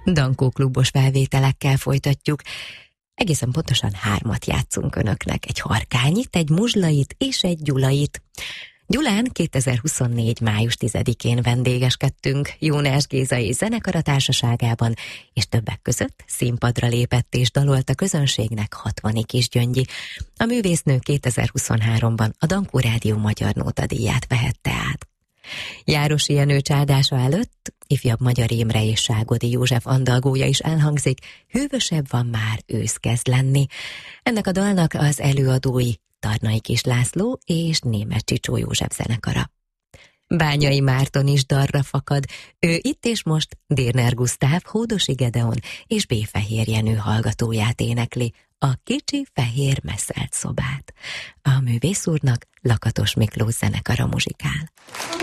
Dankó klubos felvételekkel folytatjuk. Egészen pontosan 3 játszunk önöknek. Egy Harkányit, egy Muzslait és egy Gyulait. Gyulán 2024. május 10-én vendégeskedtünk Jónás Géza és zenekara társaságában, és többek között színpadra lépett és dalolt a közönségnek 60 Kisgyöngyi. A művésznő 2023-ban a Dankó Rádió Magyar Nótadíját vehette át. Járosi Jenő csádása előtt ifjabb Magyar Imre és Ságodi József andalgója is elhangzik, hűvösebb van már, ősz kezd lenni. Ennek a dalnak az előadói Tarnai Kis László és Németh Csicsó József zenekara. Bányai Márton is dalra fakad, ő itt és most Dérner Gusztáv, Hódosi Gedeon és B. Fehér Jenő hallgatóját énekli, a Kicsi Fehér Messzelt Szobát. A művész úrnak Lakatos Miklós zenekara muzsikál.